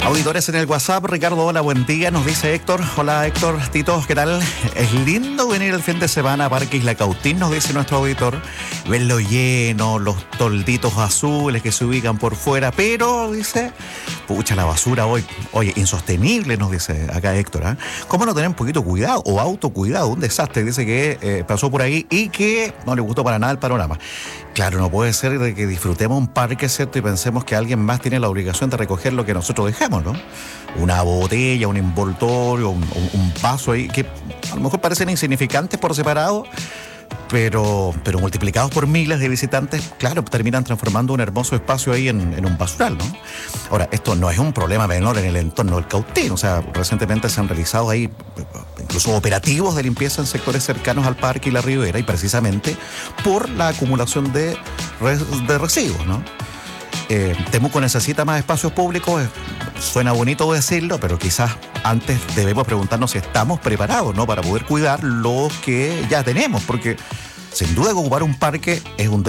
Auditores en el WhatsApp, Ricardo, hola, buen día, nos dice Héctor. Hola Héctor, Tito, ¿qué tal? Es lindo venir el fin de semana a Parque Isla Cautín, nos dice nuestro auditor. Verlo lleno, los tolditos azules que se ubican por fuera, pero, dice, pucha, la basura hoy, oye, insostenible, nos dice acá Héctor, ¿eh? ¿Cómo no tener un poquito de cuidado o autocuidado? Un desastre, dice que pasó por ahí y que no le gustó para nada el panorama. Claro, no puede ser de que disfrutemos un parque, ¿cierto? Y pensemos que alguien más tiene la obligación de recoger lo que nosotros dejamos, ¿no? Una botella, un envoltorio, un vaso ahí, que a lo mejor parecen insignificantes por separado, pero multiplicados por miles de visitantes, claro, terminan transformando un hermoso espacio ahí en un basural, ¿no? Ahora, esto no es un problema menor en el entorno del Cautín, o sea, recientemente se han realizado ahí incluso operativos de limpieza en sectores cercanos al parque y la ribera, y precisamente por la acumulación de residuos, ¿no? Temuco necesita más espacios públicos, suena bonito decirlo, pero quizás antes debemos preguntarnos si estamos preparados, ¿no?, para poder cuidar los que ya tenemos, porque sin duda ocupar un parque es un